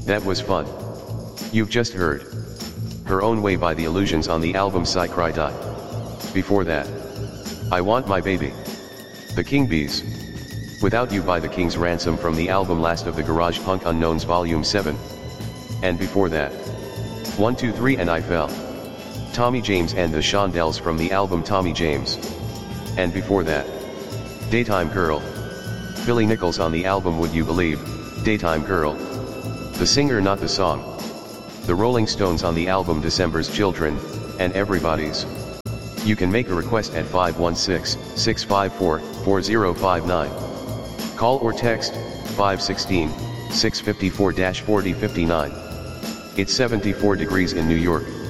That was fun. You've just heard Her Own Way by The Illusions on the album Psy Cry Die. Before that, I Want My Baby, The King Bees, Without You by The King's Ransom from the album Last of the Garage Punk Unknowns Volume 7. And before that, 1 2 3 and I Fell, Tommy James and the Shondells from the album Tommy James. And before that, Daytime Girl, Billy Nichols on the album Would You Believe, Daytime Girl, the singer not the song. The Rolling Stones on the album December's Children, and Everybody's. You can make a request at 516-654-4059. Call or text 516-654-4059. It's 74 degrees in New York.